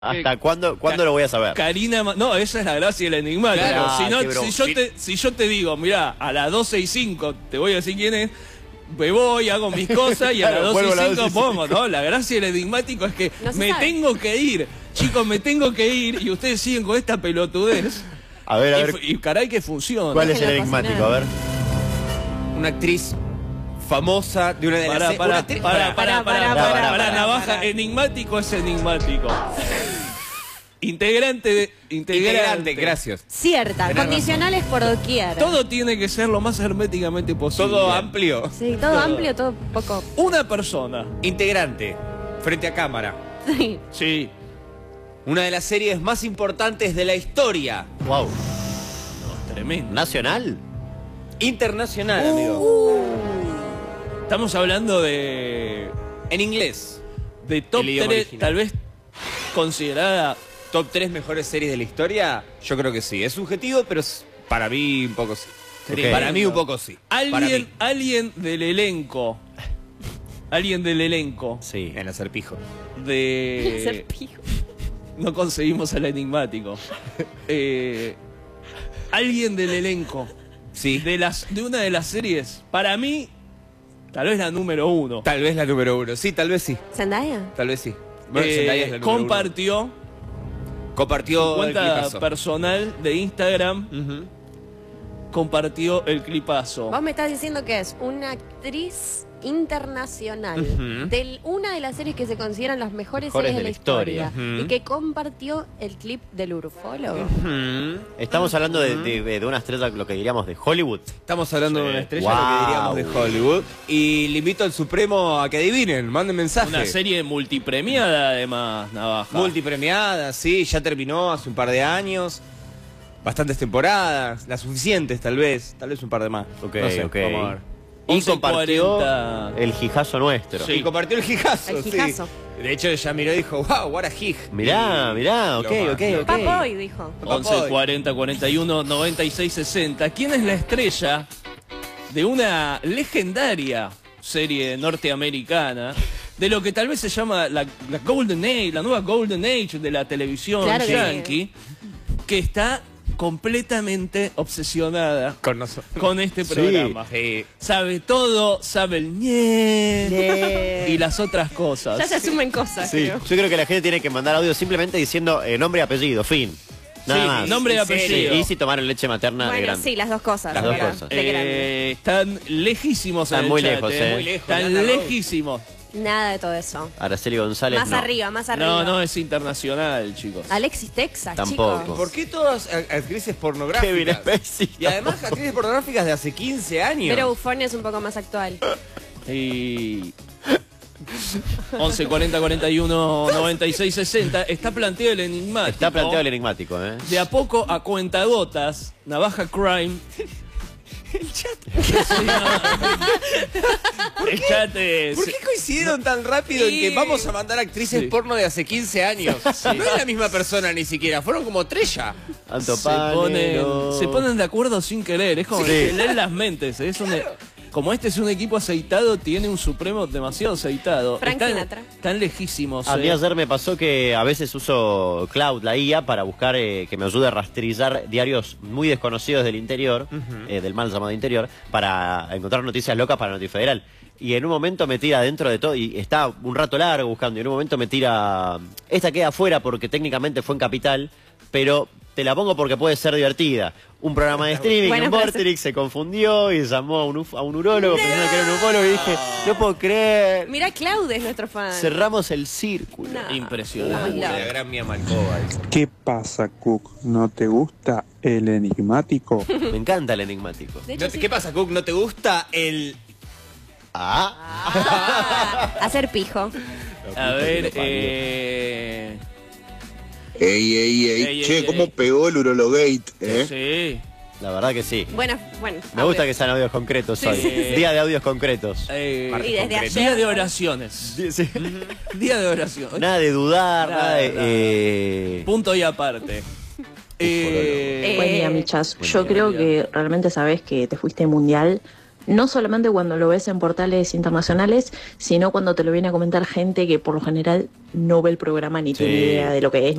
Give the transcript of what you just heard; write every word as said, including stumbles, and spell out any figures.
¿Hasta cuándo, cuándo lo voy a saber? Karina, no, esa es la gracia del enigmático. Claro, si, no, qué si, yo te, si yo te digo, mirá, a las doce y cinco te voy a decir quién es, me voy, hago mis cosas y a Claro, las doce vuelvo a y las cinco doce y pongo, ¿no? La gracia del enigmático es que No se me sabe. tengo que ir. Chicos, me tengo que ir y ustedes siguen con esta pelotudez. A ver, a Y, ver, fu- y caray que funciona. ¿cuál es el Déjenla enigmático? A ver. Una actriz famosa de una de las... Pará, se- pará, una actriz- pará, pará, pará, pará, pará, pará, pará, pará, pará, Navaja, pará. enigmático es enigmático. Integrante de... Integrante, Integrante, gracias. Cierta, Tenés condicionales por doquier. Todo tiene que ser lo más herméticamente posible. Todo amplio. Sí, todo, Todo. amplio, todo poco. Una persona. Integrante, frente a cámara. Sí. Sí. Una de las series más importantes de la historia. Wow. Tremendo. ¿Nacional? Internacional, Uh. amigo. Estamos hablando de... En inglés. De top El idioma tres, original. tal vez considerada... ¿Top tres mejores series de la historia? Yo creo que sí. Es subjetivo, pero es- para mí un poco sí. Tremendo. Para mí un poco sí. Para Alguien, mí. alguien del elenco. Alguien del elenco. Sí. En acerpijo. De... Serpijo. No conseguimos al enigmático. Eh, alguien del elenco. Sí. De, las, de una de las series. Para mí, tal vez la número uno. Tal vez la número uno. Sí, tal vez sí. ¿Zendaya? Tal vez sí. Bueno, Eh, Zendaya es la número compartió uno. Compartió su el cuenta clipazo. personal de Instagram. Ujú. Compartió el clipazo. Vos me estás diciendo que es una actriz internacional Ujú. de una de las series que se consideran las mejores, Mejores series de de la la historia. historia, Ujú. y que compartió el clip del urfólogo. Ujú. Estamos hablando de, de- de una estrella, lo que diríamos, de Hollywood. Estamos hablando Sí. de una estrella, Wow. lo que diríamos de Hollywood. Y le invito al Supremo a que adivinen, manden mensaje. Una serie multipremiada, además, Navaja. Multipremiada, sí, ya terminó hace un par de años. Bastantes temporadas, las suficientes tal vez, tal vez un par de más. Ok, No sé, ok. vamos a ver. Y once compartió cuarenta. el jijazo nuestro. Sí. Y compartió el gijazo, El sí. gijazo. De hecho, ella miró y dijo, wow, what a hij. Mirá, Y mirá, lo ok, más. ok, ok. Papoy dijo. once cuarenta cuarenta y uno noventa y seis sesenta. ¿Quién es la estrella de una legendaria serie norteamericana de lo que tal vez se llama la, la Golden Age, la nueva Golden Age de la televisión Claro que yankee, que está completamente obsesionada Con nosotros. con este programa? Sí. Sabe todo, sabe el ñe Ñe. y las otras cosas. Ya se asumen cosas, Sí, creo. yo creo que la gente tiene que mandar audio simplemente diciendo eh, nombre y apellido, fin. Nada Sí, más. nombre y ¿En serio? apellido. Y si tomaron leche materna de Bueno, grande. sí, las dos cosas. Las dos de gra- cosas. de grande. Eh, están lejísimos Están en el muy chat, lejos, eh. eh. Muy lejos, Están Lana Rhoades. lejísimos. Nada de todo eso. Araceli González, Más no. arriba, más arriba. No, no, es internacional, chicos. Alexis Texas, Tampoco. chicos. ¿Por qué todas a- actrices pornográficas? Kevin Spacey. Y además actrices pornográficas de hace quince años. Pero Euforia es un poco más actual. Y... once cuarenta cuarenta y uno noventa y seis sesenta. Está planteado el enigmático. Está planteado el enigmático, ¿eh? De a poco a cuentagotas, Navaja Crime. El chat. El chat es... ¿Por qué coincidieron tan rápido en Y- que vamos a mandar actrices Sí. porno de hace quince años? No es la misma persona ni siquiera, fueron como tres ya. Alto se ponen, Panero. se ponen de acuerdo sin querer. Es como Sí. que leen las mentes. Es un, como este es un equipo aceitado, tiene un Supremo demasiado aceitado. Frank Están, Sinatra. están lejísimos. A mí eh. ayer me pasó que a veces uso Cloud, la I A, para buscar eh, que me ayude a rastrillar diarios muy desconocidos del interior, eh, del mal llamado interior, para encontrar noticias locas para Notifederal. Y en un momento me tira dentro de todo, y está un rato largo buscando, y en un momento me tira... Esta queda afuera porque técnicamente fue en Capital, pero te la pongo porque puede ser divertida. Un programa de streaming Buena en frase. Vorterix se confundió y llamó a un, uf- a un urólogo pensando que era un ufólogo y dije, no puedo creer. Mira, Claude es nuestro fan. Cerramos el círculo. No. Impresionante. Ay, la- La gran mía Malcova. ¿Qué pasa, Cook? ¿No te gusta el enigmático? Me encanta el enigmático. De hecho, No te- sí. ¿Qué pasa, Cook? ¿No te gusta el...? Ah, Ah, hacer pijo. A ver, eh... Ey, ey, ey, Ey, che, ey, cómo ey. pegó el Urologate, ¿eh? Sí. la verdad que sí. Bueno, bueno. Me gusta que sean audios concretos Sí, hoy. sí, sí. Día de audios concretos. Eh, Y desde concreto. Día ayer. de oraciones. Día de oraciones. Nada de dudar, Nada, nada, de... nada. eh, Punto y aparte. Eh, Eh, Buen día, Michas. Buen Yo día, creo buen día. que realmente sabes que te fuiste mundial no solamente cuando lo ves en portales internacionales, sino cuando te lo viene a comentar gente que por lo general no ve el programa ni Sí. tiene idea de lo que es.